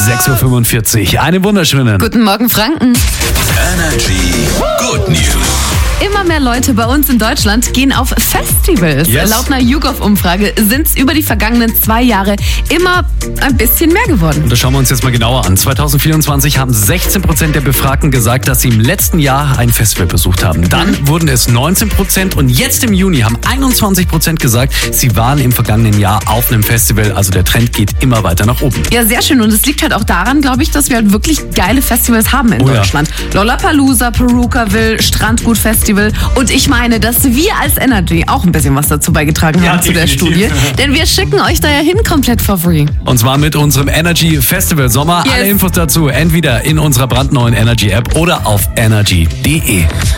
6.45 Uhr. Einen wunderschönen. Guten Morgen, Franken. Energy Good News. Immer mehr Leute bei uns in Deutschland gehen auf Festivals. Yes. Laut einer YouGov-Umfrage sind es über die vergangenen 2 Jahre immer ein bisschen mehr geworden. Das schauen wir uns jetzt mal genauer an. 2024 haben 16% der Befragten gesagt, dass sie im letzten Jahr ein Festival besucht haben. Dann wurden es 19% und jetzt im Juni haben 21% gesagt, sie waren im vergangenen Jahr auf einem Festival. Also der Trend geht immer weiter nach oben. Ja, sehr schön. Und es liegt halt auch daran, glaube ich, dass wir halt wirklich geile Festivals haben in Oh ja. Deutschland. Lollapalooza, Perukaville, Strandgut Festival. Und ich meine, dass wir als Energy auch ein bisschen was dazu beigetragen haben zu der Studie. Denn wir schicken euch da ja hin komplett for free. Und zwar mit unserem Energy Festival Sommer. Yes. Alle Infos dazu entweder in unserer brandneuen Energy App oder auf energy.de.